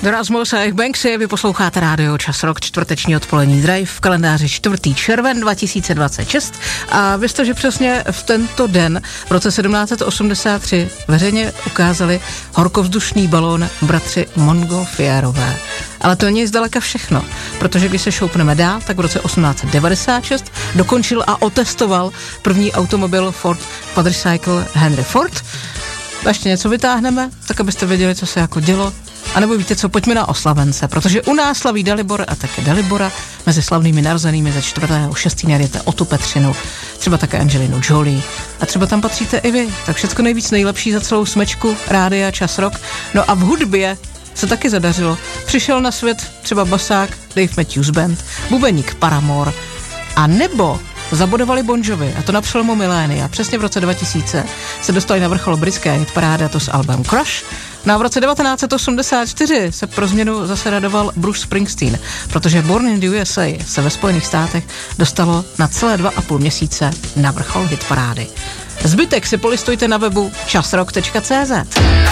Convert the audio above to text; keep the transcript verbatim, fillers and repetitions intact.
Rasmus a jejich Banksy, vy posloucháte rádio Čas Rock, čtvrteční odpolední drive v kalendáři čtvrtého června dva tisíce dvacet šest a vy jste, že přesně v tento den v roce sedmnáct osmdesát tři veřejně ukázali horkovzdušný balón bratři Montgolfiérové. Ale to není zdaleka všechno, protože když se šoupneme dál, tak v roce osmnáct devadesát šest dokončil a otestoval první automobil Ford Quadricycle Henry Ford. A ještě něco vytáhneme, tak abyste věděli, co se jako dělo. A nebo víte co, pojďme na oslavence, protože u nás slaví Dalibor a také Dalibora, mezi slavnými narozenými ze čtvrtého šestého najdete Otu Petřinu, třeba také Angelinu Jolie a třeba tam patříte i vy, tak všecko nejvíc nejlepší za celou smečku rádia Čas Rock. No a v hudbě se taky zadařilo. Přišel na svět třeba basák Dave Matthews Band, bubeník Paramore a nebo zabodovali Bon Jovi, a to na přelomu milénia. Přesně v roce dva tisíce se dostali na vrchol britské hitparády, a to s albem Crush. No a v roce devatenáct osmdesát čtyři se pro změnu zase radoval Bruce Springsteen, protože Born in the U S A se ve Spojených státech dostalo na celé dva a půl měsíce na vrchol hitparády. Zbytek si polistujte na webu časrock tečka cé zet.